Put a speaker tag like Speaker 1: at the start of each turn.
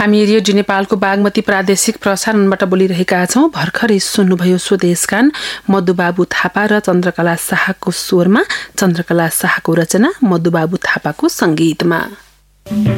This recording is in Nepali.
Speaker 1: हामी रेडियो नेपालको बागमती प्रादेशिक प्रसारणबाट बोलिरहेका छौं। भर्खरै सुन्नुभयो स्वदेशगान मधुबाबु थापा र चन्द्रकला शाहको स्वरमा, चन्द्रकला शाहको रचना, मधुबाबु थापाको संगीतमा।